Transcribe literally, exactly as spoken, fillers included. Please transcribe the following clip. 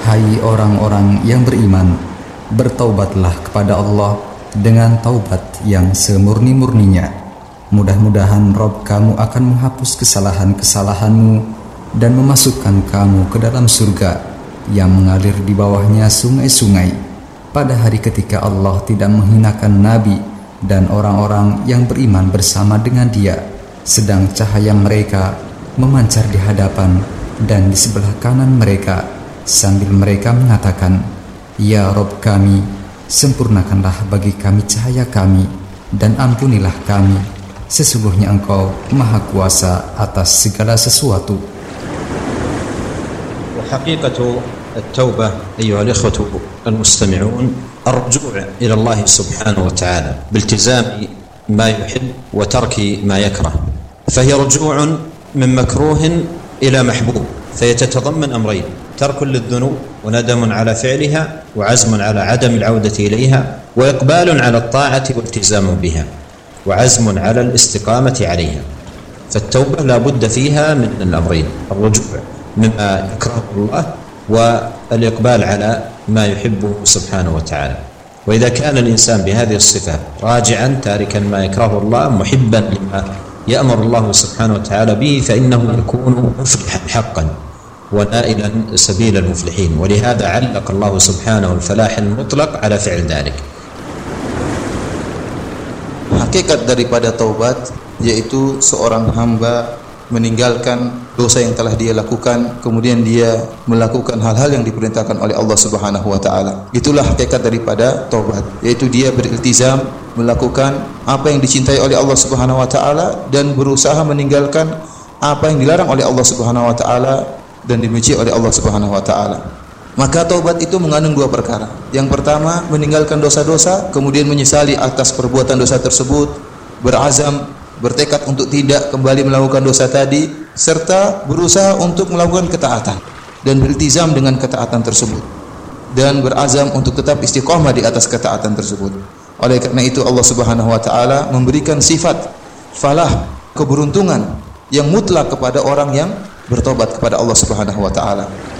Hai orang-orang yang beriman, bertaubatlah kepada Allah dengan taubat yang semurni-murninya. Mudah-mudahan Rabb kamu akan menghapus kesalahan-kesalahanmu dan memasukkan kamu ke dalam surga yang mengalir di bawahnya sungai-sungai pada hari ketika Allah tidak menghinakan Nabi dan orang-orang yang beriman bersama dengan dia, sedang cahaya mereka memancar di hadapan dan di sebelah kanan mereka, sambil mereka mengatakan, Ya Rabb kami, sempurnakanlah bagi kami cahaya kami dan ampunilah kami, sesungguhnya Engkau Maha Kuasa atas segala sesuatu. وحقيقة التوبة أيها الإخوة المستمعون الرجوع إلى الله سبحانه وتعالى بالتزام ما يحب وترك ما يكره، فهي رجوع من مكروه إلى محبوب، فهي تتضمن أمرين: ترك للذنوب وندم على فعلها وعزم على عدم العودة إليها، وإقبال على الطاعة والتزام بها وعزم على الاستقامة عليها. فالتوبة لا بد فيها من الأمرين: الرجوع مما يكرهه الله والإقبال على ما يحبه سبحانه وتعالى. وإذا كان الإنسان بهذه الصفة راجعا تاركا ما يكرهه الله محبا لما يأمر الله سبحانه وتعالى به، فإنه يكون مفلحا حقا ونائلا سبيل المفلحين. ولهذا علق الله سبحانه الفلاح المطلق على فعل ذلك. Hakikat daripada taubat yaitu seorang hamba meninggalkan dosa yang telah dia lakukan, kemudian dia melakukan hal-hal yang diperintahkan oleh Allah Subhanahu wa taala. Itulah hakikat daripada taubat, yaitu dia beriltizam melakukan apa yang dicintai oleh Allah Subhanahu wa taala dan berusaha meninggalkan apa yang dilarang oleh Allah Subhanahu wa taala dan dibenci oleh Allah Subhanahu wa taala. Maka taubat itu mengandung dua perkara. Yang pertama, meninggalkan dosa-dosa, kemudian menyesali atas perbuatan dosa tersebut, berazam, bertekad untuk tidak kembali melakukan dosa tadi, serta berusaha untuk melakukan ketaatan dan beriltizam dengan ketaatan tersebut dan berazam untuk tetap istiqomah di atas ketaatan tersebut. Oleh karena itu Allah Subhanahu wa taala memberikan sifat falah, keberuntungan yang mutlak kepada orang yang bertobat kepada Allah Subhanahu wa taala.